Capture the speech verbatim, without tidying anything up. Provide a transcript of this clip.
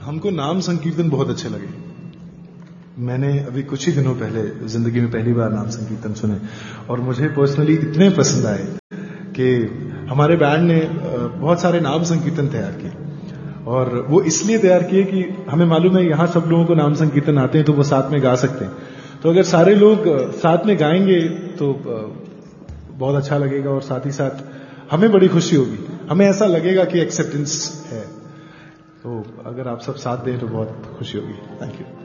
हमको नाम संकीर्तन बहुत अच्छे लगे। मैंने अभी कुछ ही दिनों पहले जिंदगी में पहली बार नाम संकीर्तन सुने और मुझे पर्सनली इतने पसंद आए कि हमारे बैंड ने बहुत सारे नाम संकीर्तन तैयार किए और वो इसलिए तैयार किए कि हमें मालूम है यहाँ सब लोगों को नाम संकीर्तन आते हैं तो वो साथ में गा सकते हैं, तो अगर सारे लोग साथ में गाएंगे तो बहुत अच्छा लगेगा और साथ ही साथ हमें बड़ी खुशी होगी, हमें ऐसा लगेगा कि एक्सेप्टेंस है। तो अगर आप सब साथ दें तो बहुत खुशी होगी। Thank you.